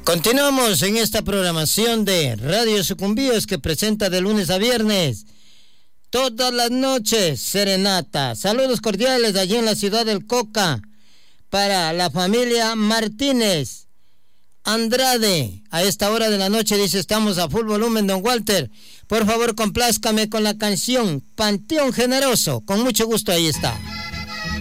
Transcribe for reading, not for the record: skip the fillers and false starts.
Continuamos en esta programación de Radio Sucumbíos que presenta de lunes a viernes, todas las noches, serenata. Saludos cordiales allí en la ciudad del Coca para la familia Martínez Andrade. A esta hora de la noche dice: estamos a full volumen, don Walter. Por favor, complázcame con la canción Panteón Generoso. Con mucho gusto, ahí está.